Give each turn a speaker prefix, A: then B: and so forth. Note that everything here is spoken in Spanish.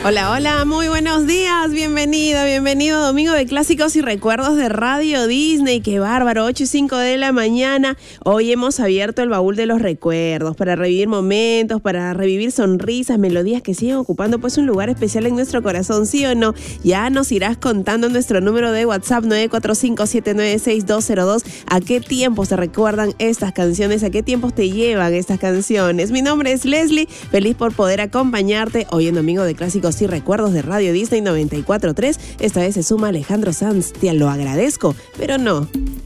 A: Hola, hola, muy buenos días, bienvenido a Domingo de Clásicos y Recuerdos de Radio Disney. Qué bárbaro, 8:05 de la mañana. Hoy hemos abierto el baúl de los recuerdos para revivir momentos, para revivir sonrisas, melodías que siguen ocupando pues un lugar especial en nuestro corazón, ¿sí o no? Ya nos irás contando en nuestro número de WhatsApp 945-796-202 a qué tiempos te recuerdan estas canciones, a qué tiempos te llevan estas canciones. Mi nombre es Leslie, feliz por poder acompañarte hoy en Domingo de Clásicos y Recuerdos de Radio Disney 94.3. Esta vez se suma Alejandro Sanz. Te lo agradezco, pero no